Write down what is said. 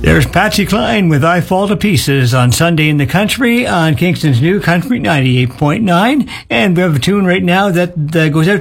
There's Patsy Cline with I Fall to Pieces on Sunday in the Country on Kingston's new Country 98.9. And we have a tune right now that goes out